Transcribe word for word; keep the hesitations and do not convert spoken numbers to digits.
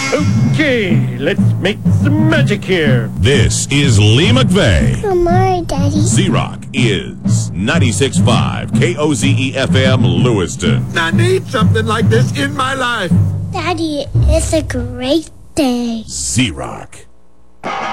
Okay, let's make some magic here. This is Lee McVeigh. Good morning, Daddy. Z-Rock is ninety-six point five K O Z E F M Lewiston. I need something like this in my life. Daddy, it's a great day. Z-Rock.